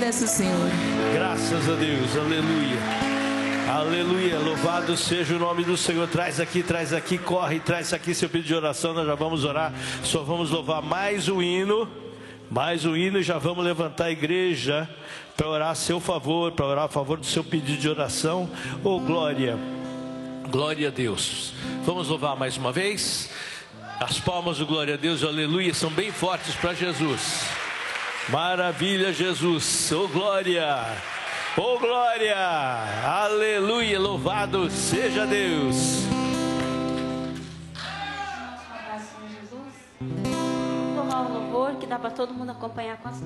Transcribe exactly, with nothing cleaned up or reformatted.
agradeço, Senhor. Graças a Deus, aleluia. Aleluia, louvado seja o nome do Senhor. Traz aqui, traz aqui, corre, traz aqui seu pedido de oração. Nós já vamos orar, só vamos louvar mais o hino. Mais o hino e já vamos levantar a igreja para orar a seu favor, para orar a favor do seu pedido de oração. Oh, glória, glória a Deus. Vamos louvar mais uma vez. As palmas do glória a Deus, aleluia, são bem fortes para Jesus. Maravilha, Jesus. Oh, glória. Oh, glória. Aleluia, louvado seja Deus. Tomar um louvor que dá para todo mundo acompanhar com as